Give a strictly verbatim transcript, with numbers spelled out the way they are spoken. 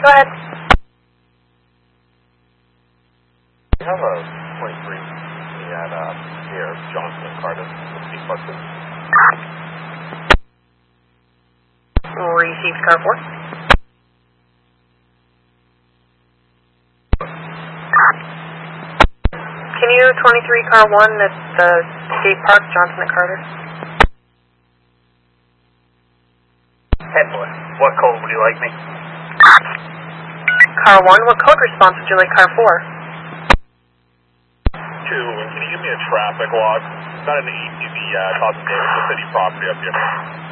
Go ahead. We have a twenty-three at uh, near Johnson and Cardiff. East Buxton. Received car four. Can you twenty-three car one at the skate park, Johnson and Carter? Head boy, what code would you like me? Car one, what code response would you like car four? Two, and can you give me a traffic log? Got an A T V uh, causing damage to city property up here.